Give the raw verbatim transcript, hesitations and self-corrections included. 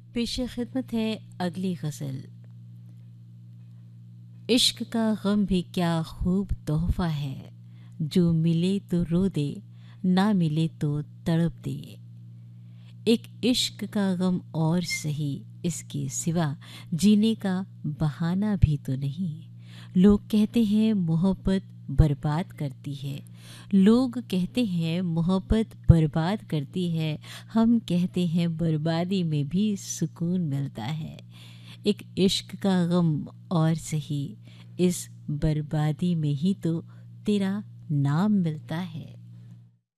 पेश खिदमत है अगली गज़ल। इश्क का गम भी क्या खूब तोहफ़ा है, जो मिले तो रो दे, ना मिले तो तड़प दे। एक इश्क का गम और सही, इसके सिवा जीने का बहाना भी तो नहीं। लोग कहते हैं मोहब्बत बर्बाद करती है, लोग कहते हैं मोहब्बत बर्बाद करती है, हम कहते हैं बर्बादी में भी सुकून मिलता है। एक इश्क का गम और सही, इस बर्बादी में ही तो तेरा नाम मिलता है।